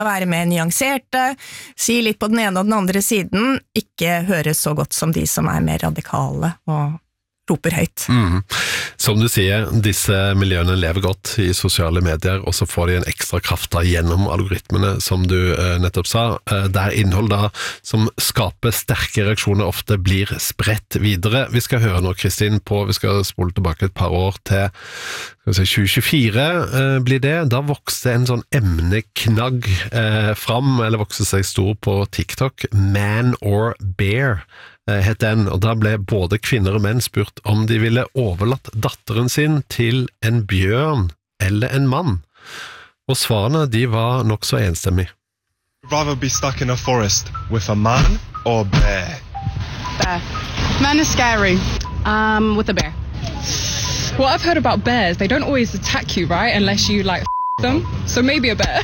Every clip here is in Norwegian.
være mer nyanserte, si litt på den ene og den andre siden, ikke høres så godt som de som mer radikale og roper høyt. Som du sier, disse miljøene lever godt i sosiale medier, og så får de en ekstra kraft da gjennom algoritmene, som du nettopp sa, der innhold da som skaper sterke reaksjoner ofte blir spredt videre. Vi skal høre nå, Kristin, vi skal spole tilbake et par år til 2024 blir det. Da vokste en sånn emneknagg fram, eller vokste seg stor på TikTok, Man or Bear het den, og da ble både kvinner og menn spurt om de ville overlatt datteren sin til en bjørn eller en mann. Og svarene de var nok så enstemmig. Rather be stuck in a forest with a man or bear? Bear. Man is scary. With a bear. Well, I've heard about bears. They don't always attack you, right? Unless you like them. So maybe a bear.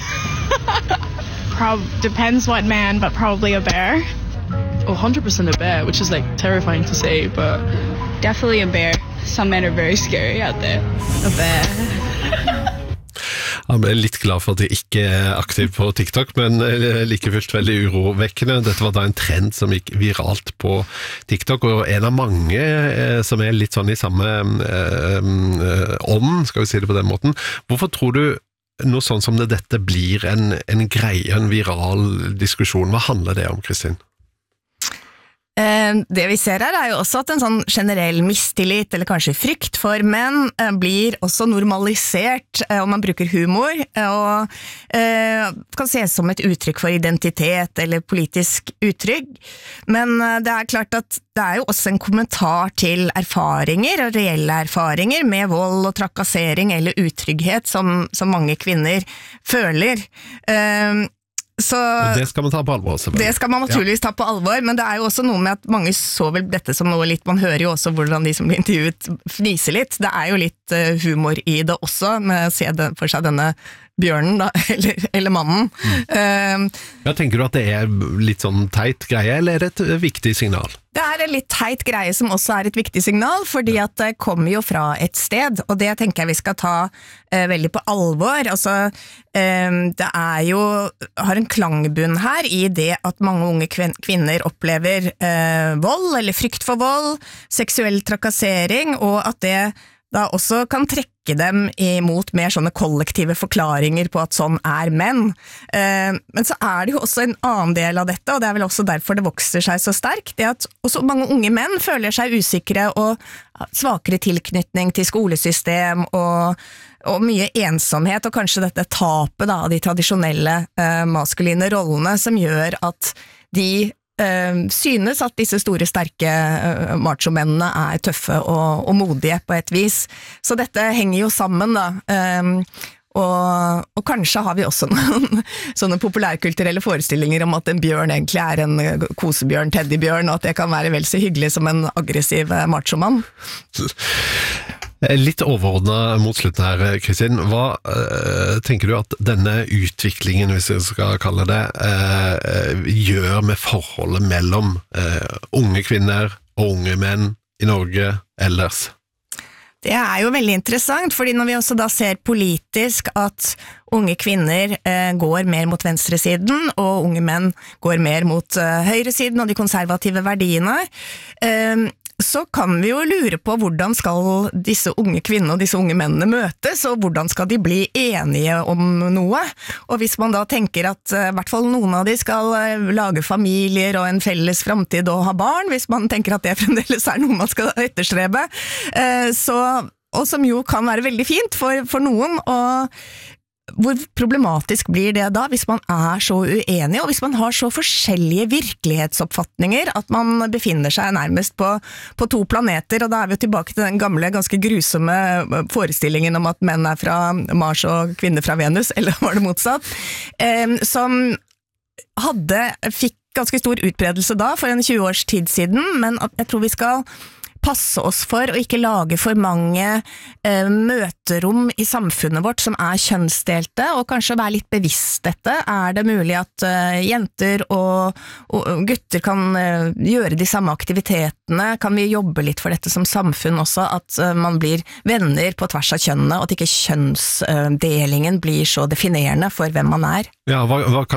Depends what man, but probably a bear. 100% a bear, which is like terrifying to say, but definitely a bear. Some men are very scary out there. A bear. Jeg ble litt glad for at jeg ikke aktiv på TikTok, men like fullt veldig urovekkende. Dette var da en trend som gikk viralt på TikTok, og en av mange som litt sånn i samme ånd, skal vi si det på den måten. Hvorfor tror du noe sånn som dette blir en greie, en viral diskusjon? Hva handler det om, Kristin? Det vi ser her jo også at en sånn generell mistillit, eller kanskje frykt for menn, blir også normalisert, og man bruker humor, og kan ses som et uttrykk for identitet, eller politisk uttrykk. Men det klart at det jo også en kommentar til erfaringer, og reelle erfaringer, med vold og trakassering, eller utrygghet, som mange kvinner føler. Og det skal man ta på alvor, selvfølgelig. Det skal man naturligvis ta på alvor, men det jo også noe med at mange så vel dette som noe litt, man hører jo også hvordan de som blir intervjuet fniser litt, det jo litt humor i det også, med å se for seg denne bjørnen da, eller mannen. Tenker du at det litt sånn teit greie, eller det et viktig signal? Det en litt teit greie som også et viktig signal, fordi at det kommer jo fra et sted, og det tenker jeg vi skal ta veldig på alvor. Altså, det jo, har en klangbunn her i det at mange unge kvinner opplever vold, eller frykt for vold, seksuell trakassering, og at det da også kan trekke dem imot mer sånne kollektive forklaringer på at sånn menn. Men så det jo også en annen del av dette, og det vel også derfor det vokser seg så sterkt, det at også mange unge menn føler seg usikre og svakere tilknytning til skolesystem og mye ensomhet, og kanskje dette tapet da, av de tradisjonelle maskuline rollene som gjør at de synes at disse store, sterke macho-mennene tøffe og modige på et vis. Så dette henger jo sammen da, og kanskje har vi også noen sånne populærkulturelle forestillinger om at en bjørn egentlig en kosebjørn, teddybjørn, og at det kan være vel så hyggelig som en aggressiv macho-mann. Litt overordnet mot slutten her, Kristin. Hva tenker du at denne utviklingen, hvis jeg skal kalle det, gjør med forholdet mellom unge kvinner og unge menn i Norge ellers? Det jo veldig interessant, fordi når vi også da ser politisk at unge kvinner går mer mot venstresiden, og unge menn går mer mot høyresiden og de konservative verdiene, så kan vi jo lure på hvordan skal disse unge kvinnene og disse unge mennene møtes, og hvordan skal de bli enige om noe. Og hvis man da tenker at I hvert fall noen av de skal lage familier og en felles fremtid og ha barn, hvis man tenker at det fremdeles noe man skal etterstrebe, og som jo kan være veldig fint for noen, og hvor problematisk blir det da hvis man så uenig, og hvis man har så forskjellige virkelighetsoppfatninger at man befinner seg nærmest på to planeter, og da vi jo tilbake til den gamle, ganske grusomme forestillingen om at menn fra Mars og kvinner fra Venus, eller var det motsatt, som fikk ganske stor utbredelse da, for en 20 års tid siden, men jeg tror vi skal passe oss for å ikke lage for mange møterom i samfunnet vårt som kjønnsdelte, og kanskje være litt bevisst dette. Det mulig at jenter og gutter kan gjøre de samme aktivitetene? Kan vi jobbe litt for dette som samfunn også, at man blir venner på tvers av kjønnene, og at ikke kjønnsdelingen blir så definerende for hvem man Ja, hva